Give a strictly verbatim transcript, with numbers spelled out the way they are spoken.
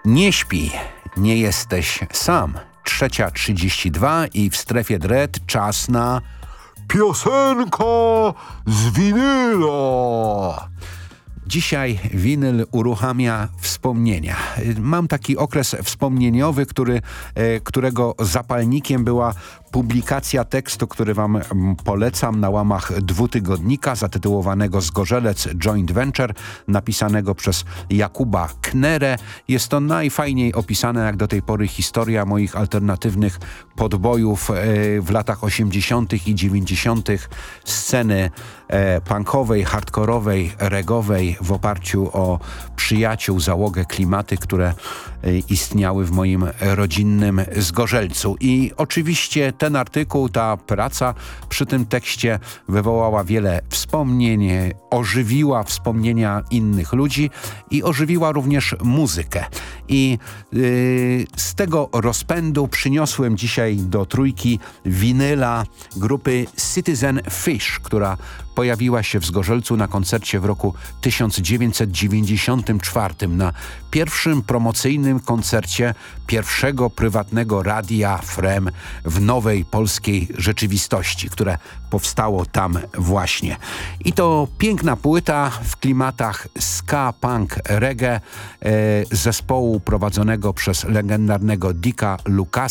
Nie śpi, nie jesteś sam. Trzecia trzydzieści dwa i w strefie dread czas na piosenka z winyla. Dzisiaj winyl uruchamia wspomnienia. Mam taki okres wspomnieniowy, który, którego zapalnikiem była publikacja tekstu, który wam polecam na łamach dwutygodnika zatytułowanego Zgorzelec Joint Venture, napisanego przez Jakuba Knerę. Jest to najfajniej opisane jak do tej pory historia moich alternatywnych podbojów w latach osiemdziesiątych i dziewięćdziesiątych sceny punkowej, hardkorowej, regowej w oparciu o przyjaciół, załogę, klimaty, które istniały w moim rodzinnym Zgorzelcu. I oczywiście ten artykuł, ta praca przy tym tekście wywołała wiele wspomnień, ożywiła wspomnienia innych ludzi i ożywiła również muzykę. I yy, z tego rozpędu przyniosłem dzisiaj do trójki winyla grupy Citizen Fish, która pojawiła się w Zgorzelcu na koncercie w roku tysiąc dziewięćset dziewięćdziesiątym czwartym na pierwszym promocyjnym koncercie pierwszego prywatnego radia F R E M w nowej polskiej rzeczywistości, które powstało tam właśnie. I to piękna płyta w klimatach ska, punk, reggae e, zespołu prowadzonego przez legendarnego Dicka Lucasa.